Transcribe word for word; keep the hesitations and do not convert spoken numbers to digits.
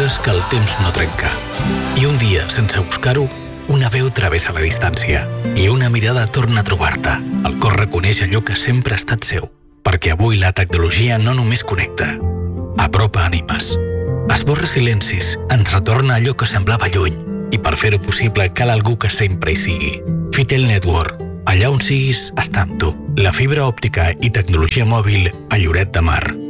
coses que el temps no trenca. I un dia, sense buscar-ho, una veu travessa la distància i una mirada torna a trobar-te. El cor reconeix allò que sempre ha estat seu, perquè avui la tecnologia no només connecta, apropa ànimes. Esborra silencis, ens retorna allò que semblava lluny, i per fer-ho possible cal algú que sempre hi sigui. Fitel Network. Allà on siguis, està amb tu. La fibra òptica i tecnologia mòbil a Lloret de Mar.